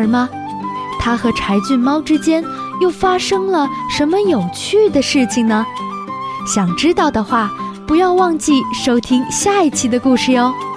儿吗？他和柴郡猫之间又发生了什么有趣的事情呢？想知道的话，不要忘记收听下一期的故事哟。